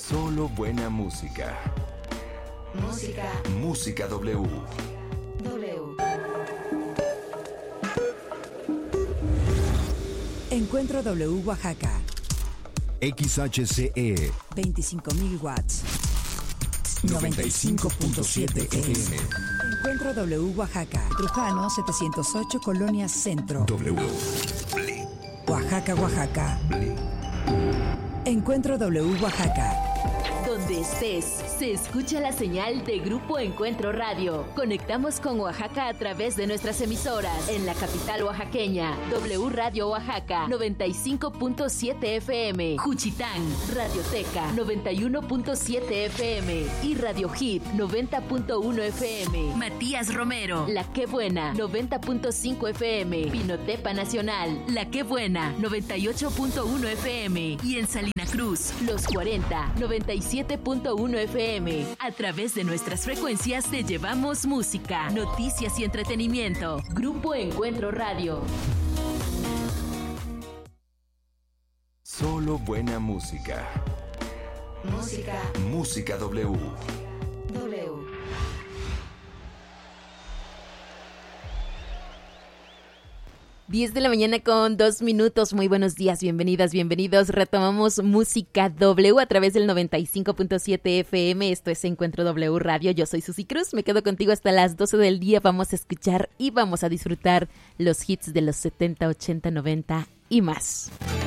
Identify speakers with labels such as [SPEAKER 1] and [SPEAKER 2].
[SPEAKER 1] Solo buena música. Música W.
[SPEAKER 2] Encuentro W Oaxaca.
[SPEAKER 1] XHCE
[SPEAKER 2] 25.000 watts.
[SPEAKER 1] 95.7 FM.
[SPEAKER 2] Encuentro W Oaxaca. Trujano 708, Colonia Centro.
[SPEAKER 1] W.
[SPEAKER 2] Oaxaca, Oaxaca. Encuentro W Oaxaca.
[SPEAKER 3] Donde estés, se escucha la señal de Grupo Encuentro Radio. Conectamos con Oaxaca a través de nuestras emisoras. En la capital oaxaqueña, W Radio Oaxaca, 95.7 FM. Juchitán, Radioteca, 91.7 FM. Y Radio Hit, 90.1 FM. Matías Romero, La Qué Buena, 90.5 FM. Pinotepa Nacional, La Qué Buena, 98.1 FM. Y en Salina Cruz, Los 40, 97.1 FM. A través de nuestras frecuencias te llevamos música, noticias y entretenimiento. Grupo Encuentro Radio.
[SPEAKER 1] Solo buena música. Música W.
[SPEAKER 4] 10 de la mañana con 2 minutos. Muy buenos días, bienvenidas, bienvenidos. Retomamos Música W a través del 95.7 FM. Esto es Encuentro W Radio. Yo soy Susi Cruz. Me quedo contigo hasta las 12 del día. Vamos a escuchar y vamos a disfrutar los hits de los 70, 80, 90 y más.